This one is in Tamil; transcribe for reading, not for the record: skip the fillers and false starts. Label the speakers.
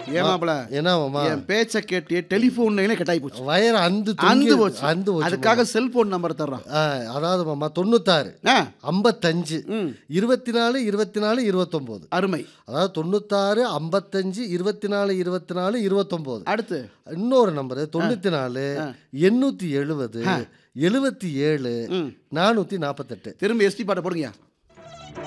Speaker 1: ஏமாப்ல
Speaker 2: என்ன மாமா
Speaker 1: என் பேச்ச கேட்டியே டெலிஃபோன் லைனே கட்டாயி போச்சு.
Speaker 2: வயர் அந்து
Speaker 1: போச்சு. அதுக்காக செல்போன் நம்பர் தர்றான்.
Speaker 2: அதாவது மாமா 96 55 24 24 29.
Speaker 1: அருமை.
Speaker 2: அதாவது 96 55 24 24 29.
Speaker 1: அடுத்து
Speaker 2: இன்னொரு நம்பர் 94 870 77 448.
Speaker 1: திரும்ப எஸ்டி பாட்ட போடுங்க.